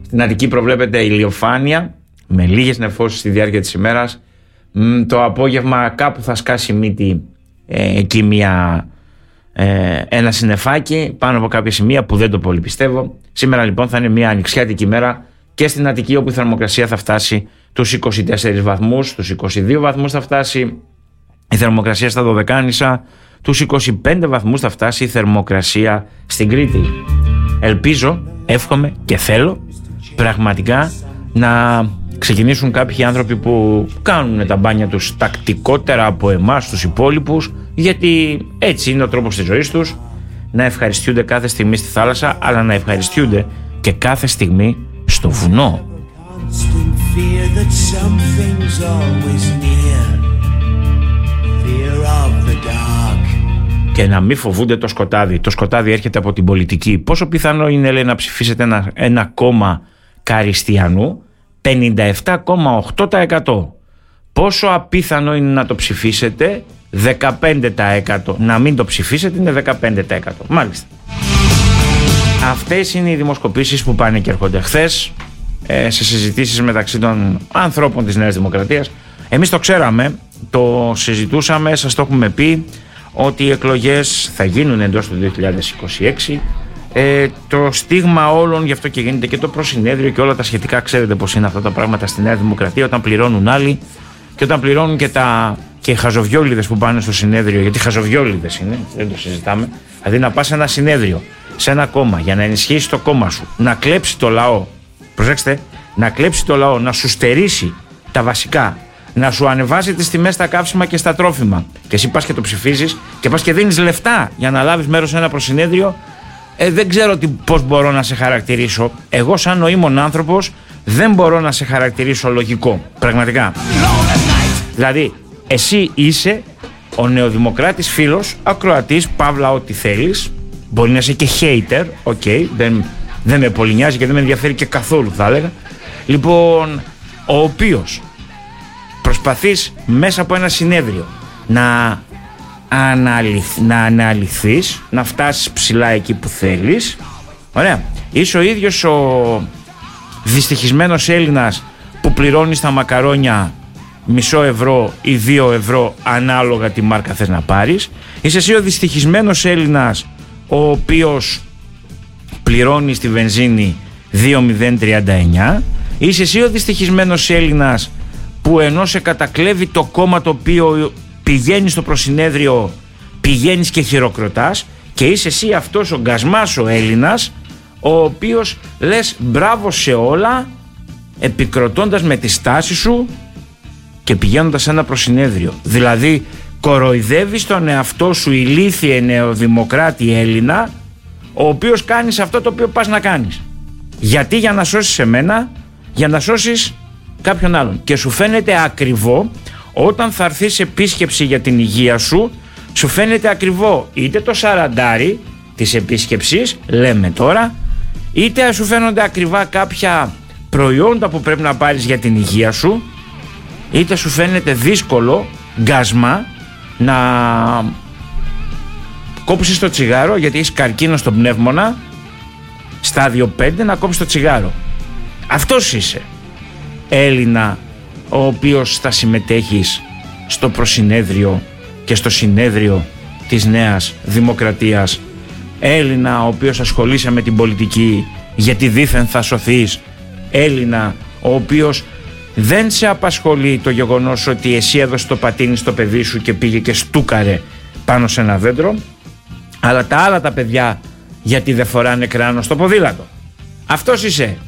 Στην Αττική προβλέπεται ηλιοφάνεια με λίγες νεφώσεις στη διάρκεια της ημέρας. Το απόγευμα κάπου θα σκάσει μύτη εκεί ένα συννεφάκι πάνω από κάποια σημεία που δεν το πολύ πιστεύω. Σήμερα λοιπόν θα είναι μια ανοιξιάτικη ημέρα και στην Αττική, όπου η θερμοκρασία θα φτάσει τους 24 βαθμούς, τους 22 βαθμούς θα φτάσει η θερμοκρασία στα Δωδεκάνησα, τους 25 βαθμούς θα φτάσει η θερμοκρασία στην Κρήτη. Ελπίζω, εύχομαι και θέλω πραγματικά να ξεκινήσουν κάποιοι άνθρωποι που κάνουν τα μπάνια τους τακτικότερα από εμάς τους υπόλοιπους, γιατί έτσι είναι ο τρόπος της ζωής τους, να ευχαριστιούνται κάθε στιγμή στη θάλασσα, αλλά να ευχαριστιούνται και κάθε στιγμή στο βουνό. Και να μην φοβούνται το σκοτάδι. Το σκοτάδι έρχεται από την πολιτική. Πόσο πιθανό είναι, λέει, να ψηφίσετε ένα κόμμα Καριστιανού? 57,8%. Πόσο απίθανο είναι να το ψηφίσετε? 15%. Να μην το ψηφίσετε είναι 15%. Μάλιστα. Αυτές είναι οι δημοσκοπήσεις που πάνε και έρχονται. Χθες, σε συζητήσεις μεταξύ των ανθρώπων της Νέας Δημοκρατίας, εμείς το ξέραμε, το συζητούσαμε, σας το έχουμε πει, ότι οι εκλογές θα γίνουν εντός του 2026. Το στίγμα όλων, γι' αυτό και γίνεται και το προσυνέδριο και όλα τα σχετικά. Ξέρετε πως είναι αυτά τα πράγματα στη Νέα Δημοκρατία, όταν πληρώνουν άλλοι και όταν πληρώνουν και οι χαζοβιόλιδες που πάνε στο συνέδριο, γιατί χαζοβιόλιδες είναι, δεν το συζητάμε. Δηλαδή να πας σε ένα συνέδριο, σε ένα κόμμα, για να ενισχύσει το κόμμα σου, να κλέψει το λαό, προσέξτε, να κλέψει το λαό, να σου στερήσει τα βασικά, να σου ανεβάσει τις τιμές στα καύσιμα και στα τρόφιμα, και εσύ πας και το ψηφίζεις και πας και δίνεις λεφτά για να λάβεις μέρος σε ένα προσυνέδριο. Δεν ξέρω πώς μπορώ να σε χαρακτηρίσω. Εγώ σαν νοήμων άνθρωπος δεν μπορώ να σε χαρακτηρίσω λογικό, πραγματικά. Δηλαδή εσύ είσαι ο νεοδημοκράτης φίλος, ακροατής, παύλα ό,τι θέλεις. Μπορεί να είσαι και hater, ok, δεν με πολύ νοιάζει και δεν με ενδιαφέρει και καθόλου, θα έλεγα. Λοιπόν, ο οποίος προσπαθείς μέσα από ένα συνέδριο να αναλυθείς, να φτάσεις ψηλά εκεί που θέλεις. Ωραία. Είσαι ο ίδιος ο δυστυχισμένος Έλληνας που πληρώνει στα μακαρόνια μισό ευρώ ή 2 ευρώ ανάλογα τη μάρκα θες να πάρεις. Είσαι εσύ ο δυστυχισμένος Έλληνας ο οποίος πληρώνει στη βενζίνη 2,039. Είσαι εσύ ο δυστυχισμένος Έλληνας που ενώ σε κατακλέβει το κόμμα το οποίο πηγαίνεις στο προσυνέδριο, πηγαίνεις και χειροκροτάς, και είσαι εσύ αυτός ο γκασμάς ο Έλληνας ο οποίος λες μπράβο σε όλα, επικροτώντας με τη στάση σου και πηγαίνοντας σε ένα προσυνέδριο. Δηλαδή κοροϊδεύεις τον εαυτό σου, ηλίθιε νεοδημοκράτη Έλληνα, ο οποίος κάνεις αυτό το οποίο πας να κάνεις. Γιατί? Για να σώσεις εμένα, για να σώσεις κάποιον άλλον. Και σου φαίνεται ακριβό όταν θα έρθεις επίσκεψη για την υγεία σου, σου φαίνεται ακριβό είτε το σαραντάρι της επίσκεψης, λέμε τώρα, είτε σου φαίνονται ακριβά κάποια προϊόντα που πρέπει να πάρεις για την υγεία σου, είτε σου φαίνεται δύσκολο, γκάσμα, να κόψεις το τσιγάρο γιατί έχεις καρκίνο στον πνεύμονα, στάδιο 5, να κόψεις το τσιγάρο. Αυτός είσαι, Έλληνα, ο οποίος θα συμμετέχεις στο προσυνέδριο και στο συνέδριο της Νέας Δημοκρατίας. Έλληνα, ο οποίος ασχολείσαι με την πολιτική γιατί δήθεν θα σωθείς. Έλληνα, ο οποίος δεν σε απασχολεί το γεγονός ότι εσύ έδωσε το πατίνι στο παιδί σου και πήγε και στούκαρε πάνω σε ένα δέντρο, αλλά τα άλλα τα παιδιά γιατί δεν φοράνε κράνο στο ποδήλατο. Αυτός είσαι,